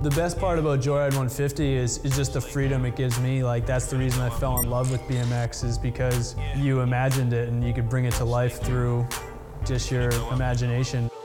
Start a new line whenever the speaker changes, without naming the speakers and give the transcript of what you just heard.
The best part about Joyride 150 is just the freedom it gives me. Like, that's the reason I fell in love with BMX, is because you imagined it and you could bring it to life through just your imagination.